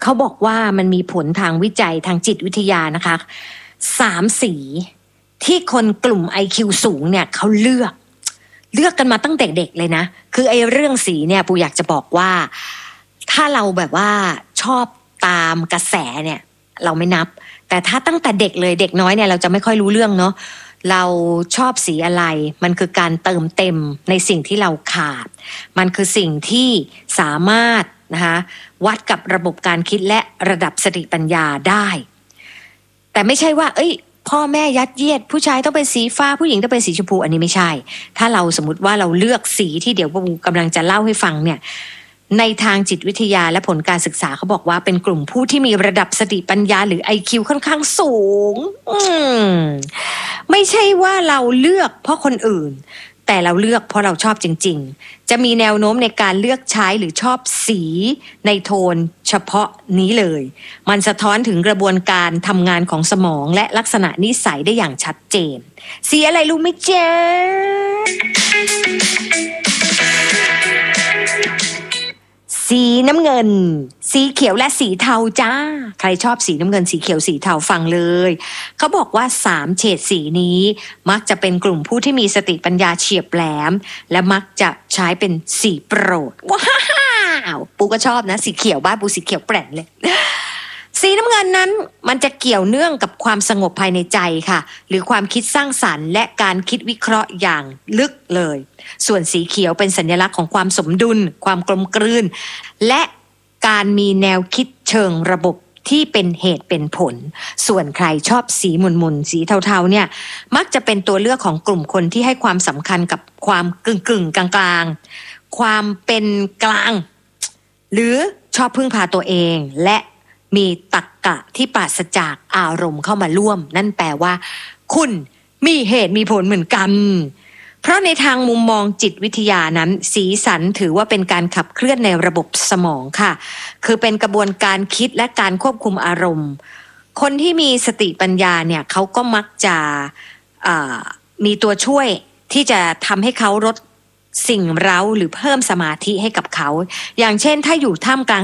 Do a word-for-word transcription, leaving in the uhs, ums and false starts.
เขาบอกว่ามันมีผลทางวิจัยทางจิตวิทยานะคะสามสีที่คนกลุ่ม ไอ คิว สูงเนี่ยเขาเลือกเลือกกันมาตั้งแต่เด็กเลยนะคือไอ้เรื่องสีเนี่ยปูอยากจะบอกว่าถ้าเราแบบว่าชอบตามกระแสเนี่ยเราไม่นับแต่ถ้าตั้งแต่เด็กเลยเด็กน้อยเนี่ยเราจะไม่ค่อยรู้เรื่องเนาะเราชอบสีอะไรมันคือการเติมเต็มในสิ่งที่เราขาดมันคือสิ่งที่สามารถนะคะวัดกับระบบการคิดและระดับสติปัญญาได้แต่ไม่ใช่ว่าเอ้ยพ่อแม่ยัดเยียดผู้ชายต้องเป็นสีฟ้าผู้หญิงต้องเป็นสีชมพูอันนี้ไม่ใช่ถ้าเราสมมติว่าเราเลือกสีที่เดี๋ยวปูกำลังจะเล่าให้ฟังเนี่ยในทางจิตวิทยาและผลการศึกษาเขาบอกว่าเป็นกลุ่มผู้ที่มีระดับสติปัญญาหรือ ไอ คิว ค่อนข้างสูงอืมไม่ใช่ว่าเราเลือกเพราะคนอื่นแต่เราเลือกเพราะเราชอบจริงๆจะมีแนวโน้มในการเลือกใช้หรือชอบสีในโทนเฉพาะนี้เลยมันสะท้อนถึงกระบวนการทำงานของสมองและลักษณะนิสัยได้อย่างชัดเจนสีอะไรรู้ไหมเจ๊สีน้ำเงินสีเขียวและสีเทาจ้าใครชอบสีน้ำเงินสีเขียวสีเทาฟังเลยเขาบอกว่าสามเฉดสีนี้มักจะเป็นกลุ่มผู้ที่มีสติปัญญาเฉียบแหลมและมักจะใช้เป็นสีโปรดว้าวปูก็ชอบนะสีเขียวบ้านปูสีเขียวแปร่นเลยสีน้ำเงินนั้นมันจะเกี่ยวเนื่องกับความสงบภายในใจค่ะหรือความคิดสร้างสรรค์และการคิดวิเคราะห์อย่างลึกเลยส่วนสีเขียวเป็นสัญลักษณ์ของความสมดุลความกลมกลืนและการมีแนวคิดเชิงระบบที่เป็นเหตุเป็นผลส่วนใครชอบสีหมุนๆสีเทาๆเนี่ยมักจะเป็นตัวเลือกของกลุ่มคนที่ให้ความสำคัญกับความกึ่งๆกลางๆความเป็นกลางหรือชอบพึ่งพาตัวเองและมีตรรกะที่ปราศจากอารมณ์เข้ามาร่วมนั่นแปลว่าคุณมีเหตุมีผลเหมือนกันเพราะในทางมุมมองจิตวิทยานั้นสีสันถือว่าเป็นการขับเคลื่อนในระบบสมองค่ะคือเป็นกระบวนการคิดและการควบคุมอารมณ์คนที่มีสติปัญญาเนี่ยเขาก็มักจะมีตัวช่วยที่จะทำให้เขาลดสิ่งเร้าหรือเพิ่มสมาธิให้กับเขาอย่างเช่นถ้าอยู่ท่ามกลาง